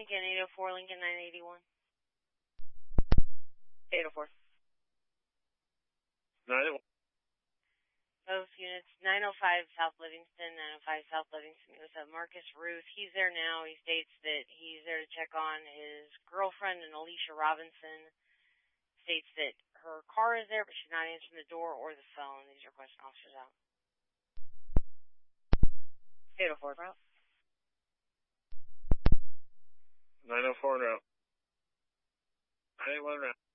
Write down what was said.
Lincoln 804, Lincoln 981. 804. 981. Both units, 905 South Livingston, 905 South Livingston. It was Marcus Ruth. He's there now. He states that he's there to check on his girlfriend, and Alicia Robinson. States that her car is there, but she's not answering the door or the phone. These are question officers out. 804 route. 904 route. 981 route.